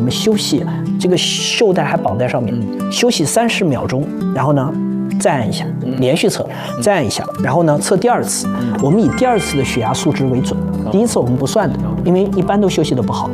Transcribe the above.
们休息，这个袖带还绑在上面，休息30秒钟，然后呢再按一下，连续测，再按一下，然后呢测第2次，我们以第2次的血压数值为准，第1次我们不算的，因为一般都休息的不好。